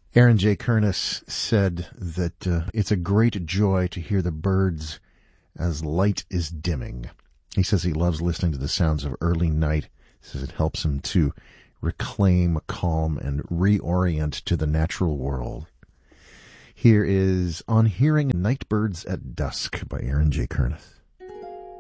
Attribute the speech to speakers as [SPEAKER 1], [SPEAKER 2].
[SPEAKER 1] Aaron J. Kernis said that it's a great joy to hear the birds as light is dimming. He says he loves listening to the sounds of early night. He says it helps him to reclaim calm and reorient to the natural world. Here is On Hearing Night Birds at Dusk by Aaron J. Kernis.